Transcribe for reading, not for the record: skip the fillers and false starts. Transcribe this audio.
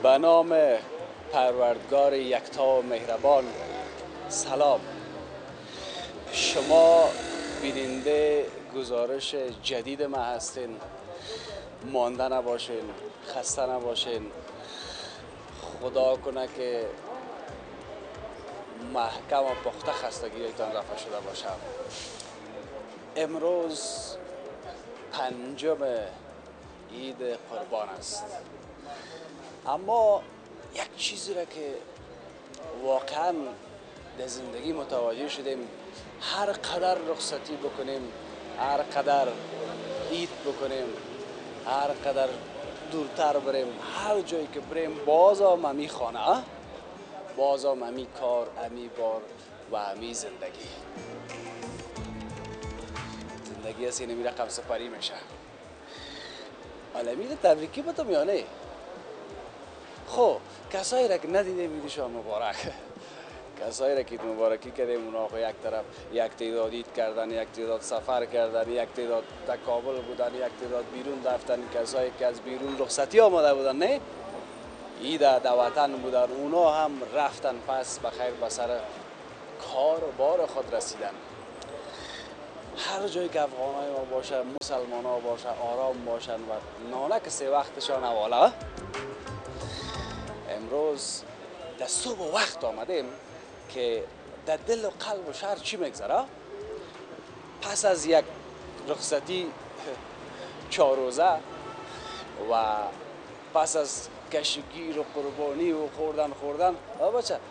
به نام پروردگار یکتا و مهربان. سلام. شما بیننده گزارش جدید ما هستین. مانده نباشین، خسته نباشین. خدا کنه که محکم و پخته خستگیتان رفع شده باشه. امروز 5 عید قربان است، اما یک چیزی را که واقعا در زندگی متوجه شدیم، هر قدر رخصتی بکنیم، هر قدر عید بکنیم، هر قدر دورتر بریم، هر جایی که بریم باز هم امی خانه، باز هم امی کار، امی بار و امی زندگی از اینمی رقم سپری میشه. علمید تبریکی بودم یا نه؟ خب کسایی را که ندیده میدیشان مبارک. کسایی را که مبارکی کردیم، اونا یک طرف یک تعداد عید کردن، یک تعداد سفر کردن، یک تعداد در کابل بودن، یک تعداد بیرون رفتن. کسایی که از بیرون رخصتی آمده بودن، نه عید در وطن بودن، اونا هم رفتن پس بخیر به سر کار و بار خود رسیدن. هر جایی که افغانای ما باشه، مسلمان ها باشه، آرام باشن و نانک سه وقتشان حواله. امروز در صبح وقت آمدیم که در دل و قلب و شهر چی میگذره. پس از یک رخصتی 4 روزه و پس از کشگیر و قربانی و خوردن بچه